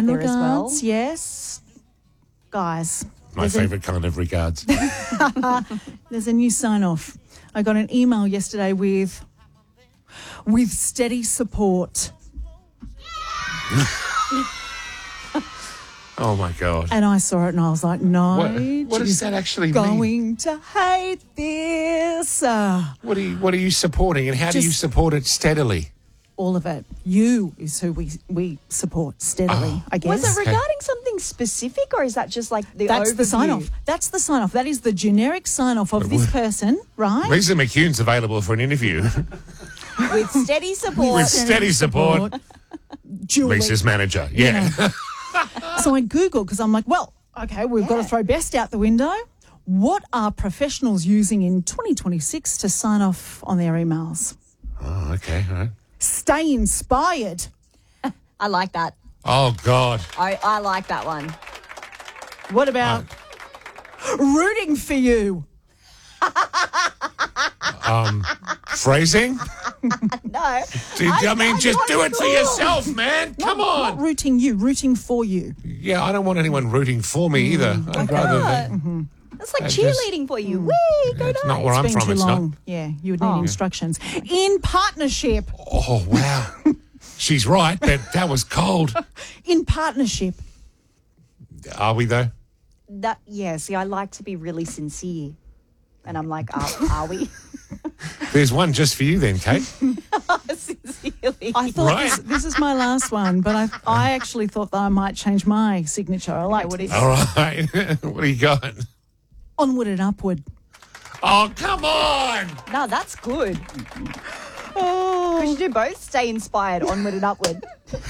Kind there as well. regards, yes. Guys, My favourite kind of regards. there's a new sign-off. I got an email yesterday with steady support. Oh, my God. And I saw it and I was like, no. What does that actually mean? Going to hate this. What are you supporting, and how do you support it steadily? All of it. You is who we support steadily, I guess. Was it regarding something specific, or is that just like the That's overview? the sign-off. That's the sign-off. That is the generic sign-off of this person, right? Lisa McCune's available for an interview. With steady support. With steady support. Julie. Lisa's manager. Yeah. So I Googled because I'm like, well, okay, we've got to throw best out the window. What are professionals using in 2026 to sign off on their emails? Oh, okay. All right. Stay inspired. I like that. Oh, God. I like that one. What about rooting for you? Phrasing? No. I mean, just do it for yourself, man. Come Not on. rooting you, rooting for you. Yeah, I don't want anyone rooting for me either. I'd rather that. It's like I cheerleading for you. Whee, go It's Knights. not where I'm It's been from. too It's long. not. Yeah, you would need instructions. In partnership. Oh, wow. She's right, but that was cold. In partnership. Are we, though? See, I like to be really sincere. And I'm like, are we? There's one just for you then, Kate. Sincerely. I thought Right. this is my last one, but I actually thought that I might change my signature. I like this. All right. What do you got? Onward and upward. Oh, come on. No, that's good. Oh, Could you do both? Stay inspired, onward and upward.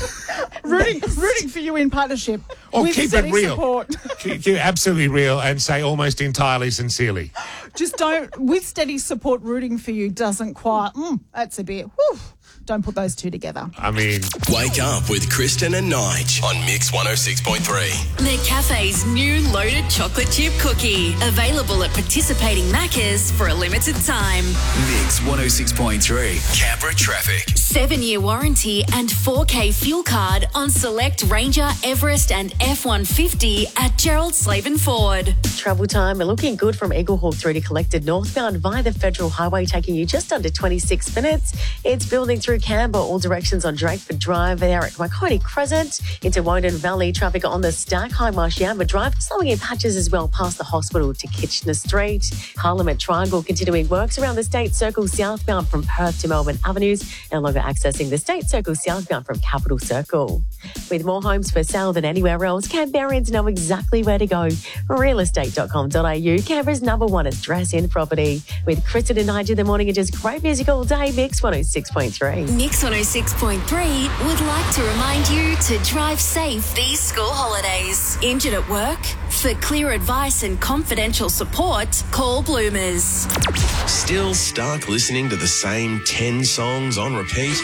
rooting for you in partnership. Or with keep it steady real. Support. Keep it absolutely real and say almost entirely sincerely. Just don't, with steady support, rooting for you doesn't quite, that's a bit, whew, don't put those two together. I mean, Wake up with Kristen and Nige on Mix 106.3. McCafe's new loaded chocolate chip cookie. Available at participating Maccas for a limited time. Mix 106.3. Canberra traffic. 7-year warranty and 4K fuel card on select Ranger, Everest and F-150 at Gerald Slaven Ford. Travel time looking good from Eaglehawk through to Collected northbound via the Federal Highway, taking you just under 26 minutes. It's building through Canberra, all directions on Drakeford Drive there at Waikoni Crescent. Into Wodon Valley, traffic on the Stack High Marshamba Drive, slowing in patches as well past the hospital to Kitchener Street. Parliament Triangle continuing works around the State Circle southbound from Perth to Melbourne Avenues, no longer accessing the State Circle southbound from Capital Circle. With more homes for sale than anywhere else, Canberrans know exactly where to go. Realestate.com.au, Canberra's #1 address in property. With Kristen and Nige in the morning, and just great music all day. Mix 106.3. Mix 106.3 would like to remind you to drive safe these school holidays. Injured at work? For clear advice and confidential support, call Bloomers. Still stuck listening to the same 10 songs on repeat?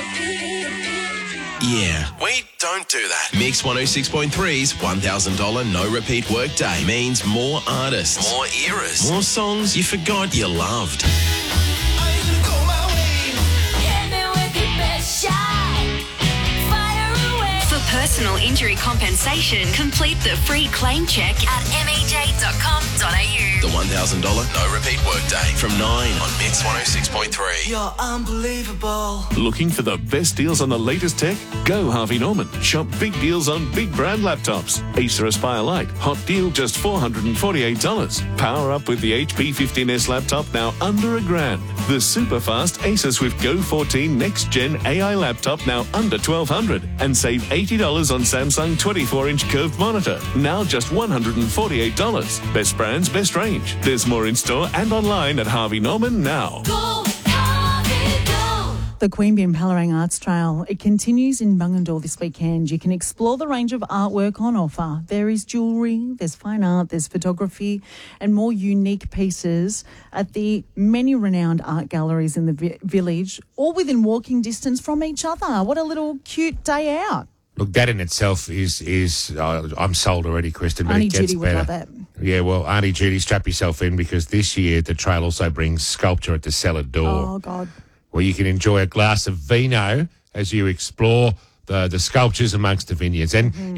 Yeah, we don't do that. Mix 106.3's $1,000 no repeat workday means more artists, more eras, more songs you forgot you loved. For personal injury compensation, complete the free claim check at mej.com.au. The $1,000 no repeat workday from 9 on Mix 106.3. You're unbelievable. Looking for the best deals on the latest tech? Go Harvey Norman. Shop big deals on big brand laptops. Acer Aspire Lite, hot deal just $448. Power up with the HP 15S laptop now under $1,000. The super fast Acer Swift Go 14 next gen AI laptop now under $1,200. And save $80 on Samsung 24-inch curved monitor, now just $148. Best brands, best range. There's more in store and online at Harvey Norman now. The Queanbeyan Palerang Arts Trail, it continues in Bungendore this weekend. You can explore the range of artwork on offer. There is jewellery, there's fine art, there's photography and more unique pieces at the many renowned art galleries in the village, all within walking distance from each other. What a little cute day out. look, that in itself is I'm sold already, Kristen, but Auntie it gets Judy would better. love that. Yeah, well, Auntie Judy, strap yourself in because this year the trail also brings sculpture at the cellar door. Oh, God. Where you can enjoy a glass of vino as you explore the sculptures amongst the vineyards. And